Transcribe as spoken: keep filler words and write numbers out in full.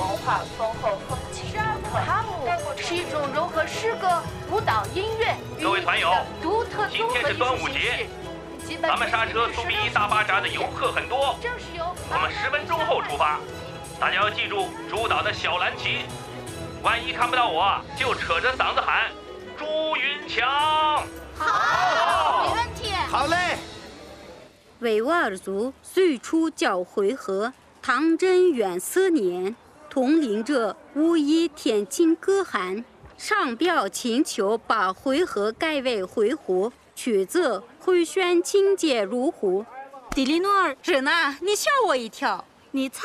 化丰厚风情。 哈姆是一种融合诗歌、舞蹈、音乐各位团友， 独特今天是端午节，咱们刹车苏 B 一大巴扎的游客很多，我们十分钟后出发，大家要记住主导的小蓝旗，万一看不到我，就扯着嗓子喊“朱云强”。 好，没问题。 好嘞。 维吾尔族最初叫回纥，唐贞元四年，统领者巫医天津歌汗上表请求把回纥改为回鹘，取自回旋清洁如湖。 迪丽诺尔，人呐，你吓我一跳，你猜。